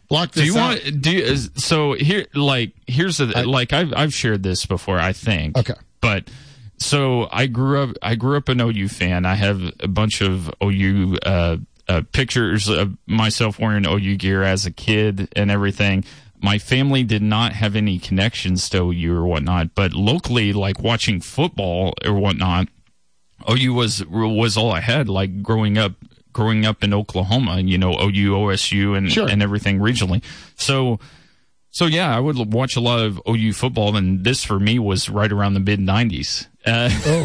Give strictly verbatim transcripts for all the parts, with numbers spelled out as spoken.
block this do you out. want? Do you, so here, like, here's the I, like I've I've shared this before, I think. Okay, but so I grew up. I grew up an O U fan. I have a bunch of O U uh, uh, pictures of myself wearing O U gear as a kid and everything. My family did not have any connections to O U or whatnot, but locally, like watching football or whatnot, O U was was all I had. Like growing up, growing up in Oklahoma, you know, O U, O S U, and sure. and everything regionally. So, so yeah, I would watch a lot of O U football, and this for me was right around the mid nineties. Uh, oh,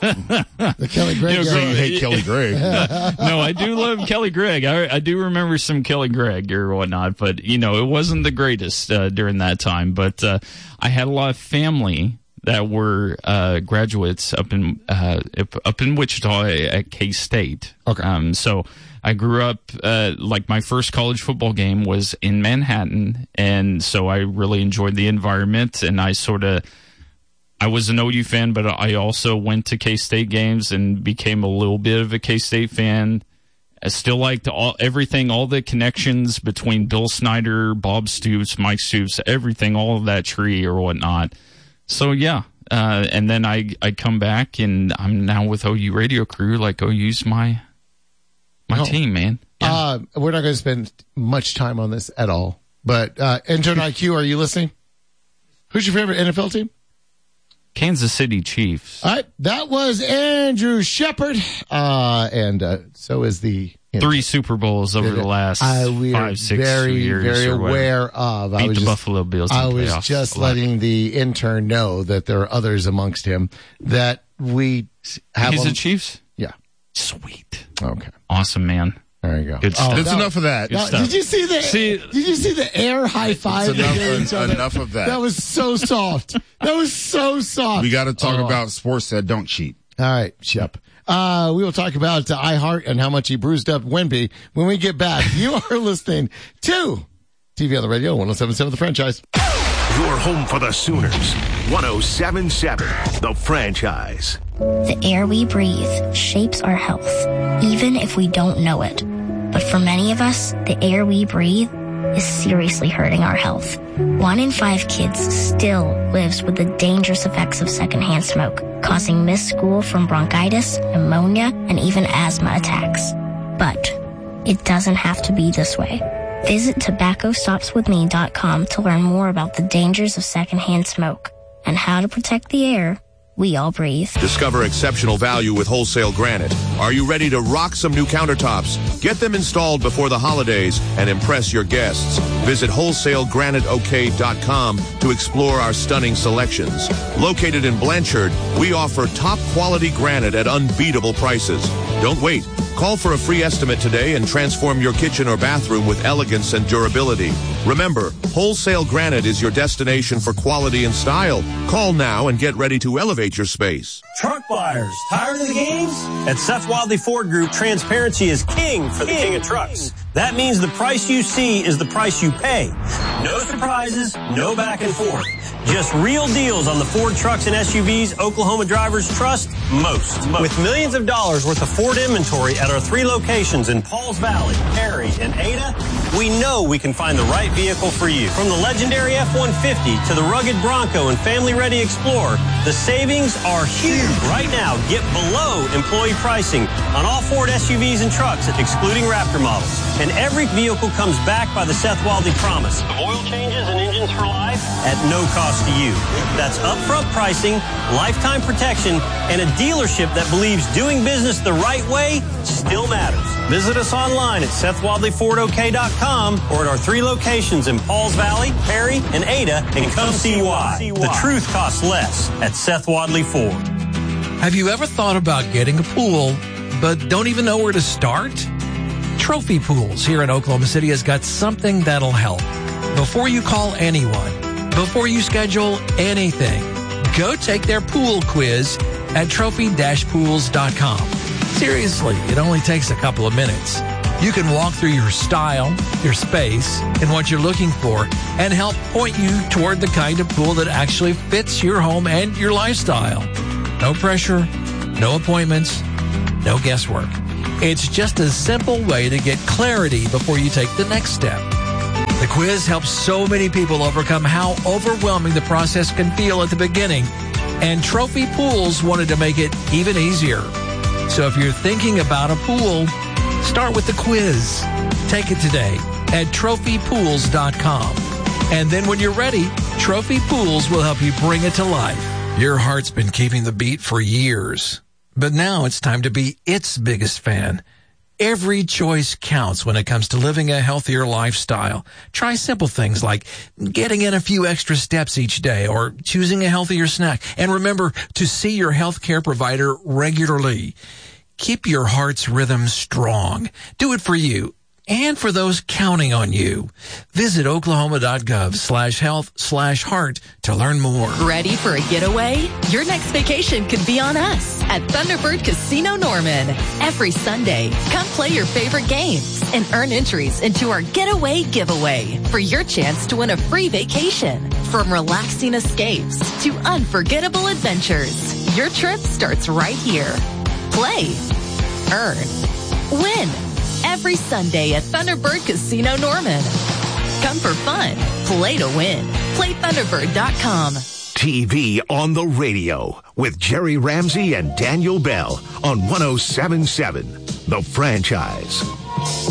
the Kelly Gregg. You know, you hate Kelly Gregg. No, I do love Kelly Gregg. I, I do remember some Kelly Gregg or whatnot, but you know, it wasn't the greatest uh, during that time. But uh, I had a lot of family that were uh, graduates up in uh, up in Wichita at K-State. Okay. Um, so I grew up, uh, like my first college football game was in Manhattan, and so I really enjoyed the environment, and I sort of, I was an O U fan, but I also went to K-State games and became a little bit of a K-State fan. I still liked all, everything, all the connections between Bill Snyder, Bob Stoops, Mike Stoops, everything, all of that tree or whatnot. So, yeah, uh, and then I I come back, and I'm now with O U Radio Crew. Like, O U's my my oh. team, man. Yeah. Uh, we're not going to spend much time on this at all. But, uh, Intern I Q, are you listening? Who's your favorite N F L team? Kansas City Chiefs. All right, that was Andrew Shepard. Uh, and uh, so is the... Three Super Bowls over the last I, we five, six very, years. very or aware of. Beat I was the just, Buffalo Bills. I was just letting the intern know that there are others amongst him that we have. He's on, the Chiefs? Yeah. Sweet. Okay. Awesome, man. There you go. Good stuff. Oh, That's enough of that. Now, did you see the? See, did you see the air high five? Enough, enough of that. That was so soft. That was so soft. We got to talk oh. about sports that don't cheat. All right, Shep. Uh, we will talk about uh, iHeart and how much he bruised up Wemby when we get back. You are listening to T V on the Radio, one oh seven point seven The Franchise. Your home for the Sooners, one oh seven point seven The Franchise. The air we breathe shapes our health, even if we don't know it. But for many of us, the air we breathe is seriously hurting our health. One in five kids still lives with the dangerous effects of secondhand smoke, causing missed school from bronchitis, pneumonia, and even asthma attacks. But it doesn't have to be this way. Visit tobacco stops with me dot com to learn more about the dangers of secondhand smoke and how to protect the air we all breathe. Discover exceptional value with Wholesale Granite. Are you ready to rock some new countertops? Get them installed before the holidays and impress your guests. Visit wholesale granite o k dot com to explore our stunning selections. Located in Blanchard, we offer top quality granite at unbeatable prices. Don't wait. Call for a free estimate today and transform your kitchen or bathroom with elegance and durability. Remember, Wholesale Granite is your destination for quality and style. Call now and get ready to elevate your space. Truck buyers, tired of the games? At Seth Wadley Ford Group, transparency is king for the king of trucks. That means the price you see is the price you pay. No surprises, no back and forth. Just real deals on the Ford trucks and S U Vs Oklahoma drivers trust most. most. With millions of dollars worth of Ford inventory at our three locations in Pauls Valley, Perry, and Ada, we know we can find the right vehicle for you. From the legendary F one fifty to the rugged Bronco and family-ready Explorer, the savings are huge. Right now, get below employee pricing on all Ford S U Vs and trucks, excluding Raptor models. And every vehicle comes backed by the Seth Wadley promise of oil changes and engines for life at no cost to you. That's upfront pricing, lifetime protection, and a dealership that believes doing business the right way still matters. Visit us online at seth wadley ford o k dot com or at our three locations in Pauls Valley, Perry, and Ada, and come see why. The truth costs less at Seth Wadley Ford. Have you ever thought about getting a pool, but don't even know where to start? Trophy Pools here in Oklahoma City has got something that'll help. Before you call anyone, before you schedule anything, go take their pool quiz at trophy dash pools dot com. Seriously, it only takes a couple of minutes. You can walk through your style, your space, and what you're looking for, and help point you toward the kind of pool that actually fits your home and your lifestyle. No pressure, no appointments, no guesswork. It's just a simple way to get clarity before you take the next step. The quiz helps so many people overcome how overwhelming the process can feel at the beginning. And Trophy Pools wanted to make it even easier. So if you're thinking about a pool, start with the quiz. Take it today at trophy pools dot com. And then when you're ready, Trophy Pools will help you bring it to life. Your heart's been keeping the beat for years, but now it's time to be its biggest fan. Every choice counts when it comes to living a healthier lifestyle. Try simple things like getting in a few extra steps each day or choosing a healthier snack. And remember to see your healthcare provider regularly. Keep your heart's rhythm strong. Do it for you and for those counting on you. Visit oklahoma.gov slash health slash heart to learn more. Ready for a getaway? Your next vacation could be on us at Thunderbird Casino Norman. Every Sunday, come play your favorite games and earn entries into our Getaway Giveaway for your chance to win a free vacation. From relaxing escapes to unforgettable adventures, your trip starts right here. Play, earn, win. Every Sunday at Thunderbird Casino Norman. Come for fun. Play to win. Play Thunderbird dot com. T V on the radio with Jerry Ramsey and Daniel Bell on one oh seven point seven The Franchise.